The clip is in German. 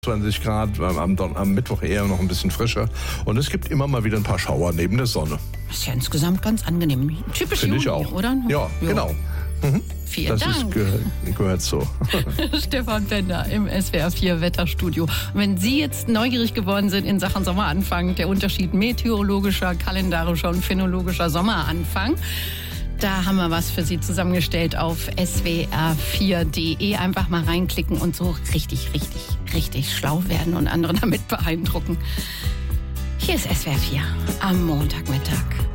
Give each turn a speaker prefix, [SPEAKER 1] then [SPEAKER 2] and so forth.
[SPEAKER 1] 20 Grad, am Mittwoch eher noch ein bisschen frischer. Und es gibt immer mal wieder ein paar Schauer neben der Sonne.
[SPEAKER 2] Das ist ja insgesamt ganz angenehm. Typisch
[SPEAKER 1] Finde
[SPEAKER 2] Juni,
[SPEAKER 1] ich auch.
[SPEAKER 2] oder?
[SPEAKER 1] Ja, genau.
[SPEAKER 2] Vielen Dank.
[SPEAKER 1] Gehört so.
[SPEAKER 2] Stefan Bender im SWR 4 Wetterstudio. Und wenn Sie jetzt neugierig geworden sind in Sachen Sommeranfang, der Unterschied meteorologischer, kalendarischer und phänologischer Sommeranfang, da haben wir was für Sie zusammengestellt auf swr4.de. Einfach mal reinklicken und so richtig schlau werden und andere damit beeindrucken. Hier ist SWR 4 am Montagmittag.